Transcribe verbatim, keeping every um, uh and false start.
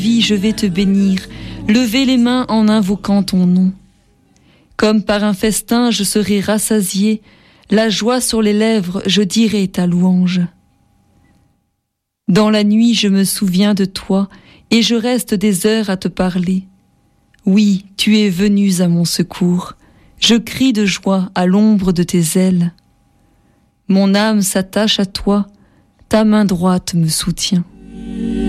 vie, je vais te bénir, lever les mains en invoquant ton nom. Comme par un festin, je serai rassasié, la joie sur les lèvres, je dirai ta louange. Dans la nuit, je me souviens de toi, et je reste des heures à te parler. Oui, tu es venu à mon secours, je crie de joie à l'ombre de tes ailes. Mon âme s'attache à toi, ta main droite me soutient.